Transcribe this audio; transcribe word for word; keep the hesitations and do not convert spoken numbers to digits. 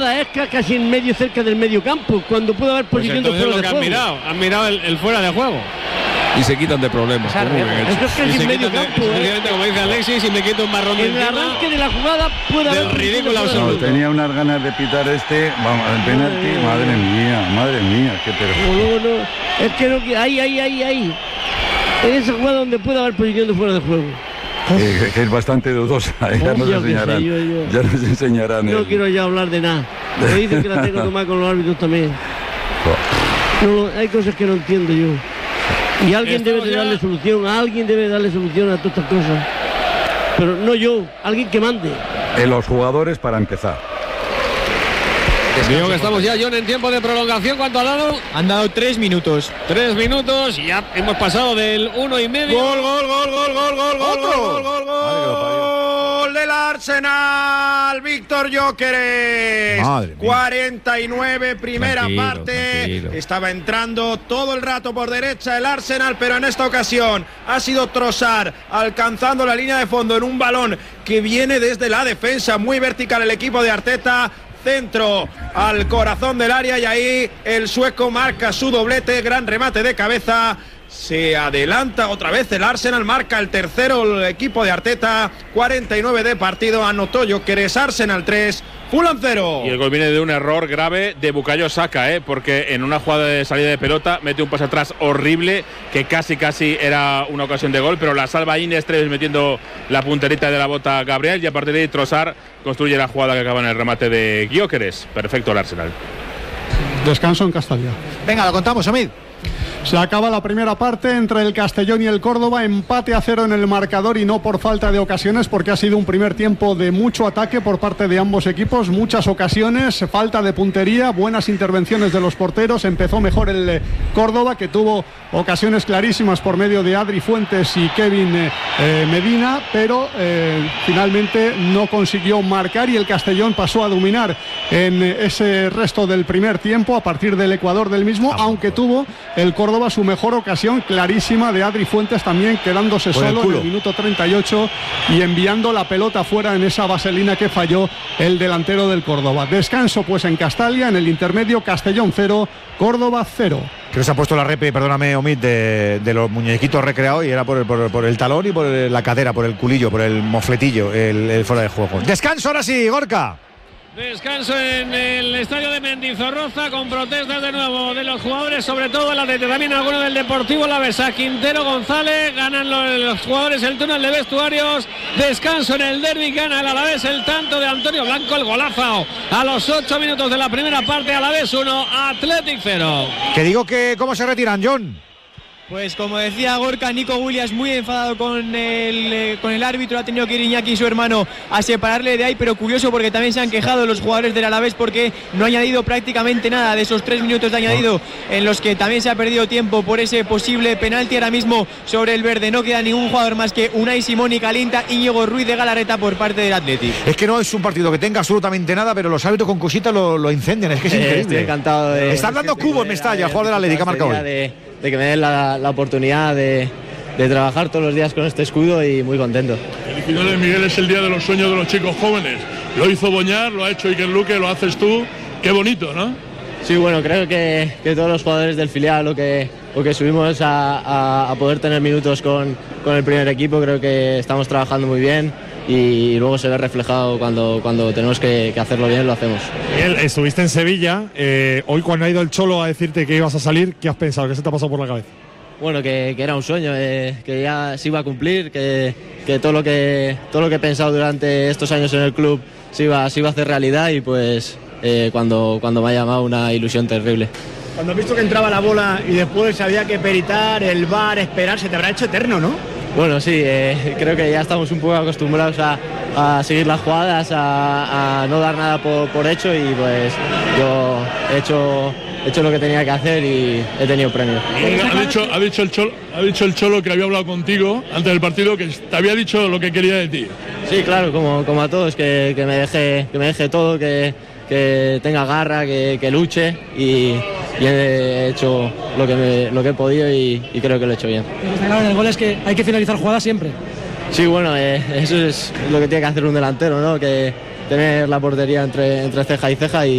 jugada es casi en medio, cerca del medio campo, cuando puede haber posición pues de fuera lo de que juego. han mirado, han mirado el, el fuera de juego. Y se quitan de problemas. Eso es casi en medio campo, ¿eh? Como dice Alexis, si me quito un marrón de en el encima, arranque de la jugada puede haber ridículo No, absoluto. tenía unas ganas de pitar este, vamos, el penalti, madre mía, madre mía, qué No, perro. no, no, es que no, que ahí, ahí, ahí, ahí. En esa jugada donde puede haber posición de fuera de juego. Eh, que es bastante dudosa, eh, ya Oh, nos yo qué sé, enseñarán, yo, yo. ya nos enseñarán. No el- quiero ya hablar de nada. Me dicen que la tengo que tomar con los árbitros también. No, hay cosas que no entiendo yo. Y alguien debe de darle solución, alguien debe darle solución a todas estas cosas. Pero no yo, alguien que mande. En los jugadores para empezar. Digo que estamos ya, John, en tiempo de prolongación. ¿Cuánto ha dado? Han dado tres minutos. Tres minutos y ya hemos pasado del uno y medio. Gol, gol, gol, gol, gol, gol, gol, gol, gol, gol del Arsenal, Víctor Gyökeres. Madre mía. cuarenta y nueve, primera Tranquilo, parte. tranquilo. Estaba entrando todo el rato por derecha el Arsenal, pero en esta ocasión ha sido Trossard alcanzando la línea de fondo en un balón que viene desde la defensa, muy vertical el equipo de Arteta. Centro al corazón del área y ahí el sueco marca su doblete, gran remate de cabeza. Se adelanta otra vez el Arsenal, marca el tercero el equipo de Arteta. Cuarenta y nueve de partido, anotó Gyökeres. Arsenal tres, Fulham cero. Y el gol viene de un error grave de Bukayo Saka, ¿eh? Porque en una jugada de salida de pelota mete un pase atrás horrible que casi casi era una ocasión de gol, pero la salva Inés Treves metiendo la punterita de la bota a Gabriel y a partir de ahí Trossard construye la jugada que acaba en el remate de Gyökeres. Perfecto el Arsenal. Descanso en Castalia. Venga, lo contamos, Omid. Se acaba la primera parte entre el Castellón y el Córdoba, empate a cero en el marcador y no por falta de ocasiones, porque ha sido un primer tiempo de mucho ataque por parte de ambos equipos, muchas ocasiones, falta de puntería, buenas intervenciones de los porteros. Empezó mejor el eh, Córdoba, que tuvo ocasiones clarísimas por medio de Adri Fuentes y Kevin eh, eh, Medina, pero eh, finalmente no consiguió marcar y el Castellón pasó a dominar en eh, ese resto del primer tiempo a partir del Ecuador del mismo, aunque tuvo el Córdoba su mejor ocasión clarísima de Adri Fuentes también quedándose Por el solo en culo. el minuto treinta y ocho y enviando la pelota fuera en esa vaselina que falló el delantero del Córdoba. Descanso pues en Castalia, en el intermedio, Castellón cero, Córdoba cero. Creo que se ha puesto la repe, perdóname, Omid, de, de los muñequitos recreados y era por el, por, por el talón y por el- la cadera, por el culillo, por el mofletillo, el, el fuera de juego. Descanso ahora sí, Gorka. Descanso en el estadio de Mendizorroza con protestas de nuevo de los jugadores, sobre todo el Atleti, también algunos del Deportivo Alavesa. Quintero, González, ganan los, los jugadores el túnel de vestuarios. Descanso en el derbi, gana el Alavés el tanto de Antonio Blanco, el golazo a los ocho minutos de la primera parte. Alavés uno, Athletic cero. Que digo que cómo se retiran, John. Pues como decía Gorka, Nico Williams muy enfadado con el, eh, con el árbitro, ha tenido que ir Iñaki y su hermano a separarle de ahí, pero curioso porque también se han quejado los jugadores del Alavés porque no ha añadido prácticamente nada de esos tres minutos de añadido en los que también se ha perdido tiempo por ese posible penalti. Ahora mismo sobre el verde no queda ningún jugador más que Unai Simón y Calinta, Íñigo Ruiz de Galarreta por parte del Athletic. Es que no es un partido que tenga absolutamente nada, pero los árbitros con cositas lo, lo incendian, es que es Eh, increíble. estoy encantado de... Está hablando Cubo en Mestalla, el jugador del Atlético, ha marcado hoy. De, de que me den la, la oportunidad de, de trabajar todos los días con este escudo y muy contento. Felicidades, Miguel, es el día de los sueños de los chicos jóvenes. Lo hizo Boñar, lo ha hecho Iker Luque, lo haces tú. Qué bonito, ¿no? Sí, bueno, creo que, que todos los jugadores del filial lo que, lo que subimos a, a, a poder tener minutos con, con el primer equipo, creo que estamos trabajando muy bien y luego se ve reflejado cuando, cuando tenemos que, que hacerlo bien, lo hacemos. Miguel, estuviste en Sevilla, eh, hoy cuando ha ido el Cholo a decirte que ibas a salir, ¿qué has pensado? ¿Qué se te ha pasado por la cabeza? Bueno, que, que era un sueño, eh, que ya se iba a cumplir, que, que, todo lo que todo lo que he pensado durante estos años en el club se iba, se iba a hacer realidad y pues eh, cuando, cuando me ha llamado una ilusión terrible. Cuando has visto que entraba la bola y después había que peritar, el V A R, esperar, se te habrá hecho eterno, ¿no? Bueno, sí, eh, creo que ya estamos un poco acostumbrados a, a seguir las jugadas, a, a no dar nada por, por hecho y pues yo he hecho, he hecho lo que tenía que hacer y he tenido premio. Ha dicho, ha, dicho el Cholo, ha dicho el Cholo que había hablado contigo antes del partido, que te había dicho lo que quería de ti. Sí, claro, como, como a todos, que, que, me deje, que me deje todo, que, que tenga garra, que, que luche y, y he hecho lo que, me, lo que he podido y, y creo que lo he hecho bien. Claro, en el gol es que hay que finalizar jugadas siempre. Sí, bueno, eh, eso es lo que tiene que hacer un delantero, ¿no? Que tener la portería entre, entre ceja y ceja y